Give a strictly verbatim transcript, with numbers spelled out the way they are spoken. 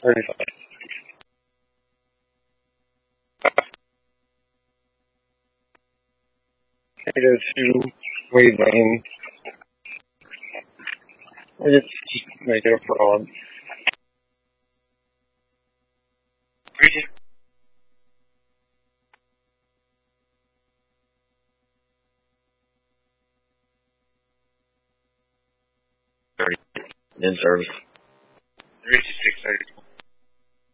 thirty-five. I go to Wade Lane. I just make it a fraud. In service. three six thirty.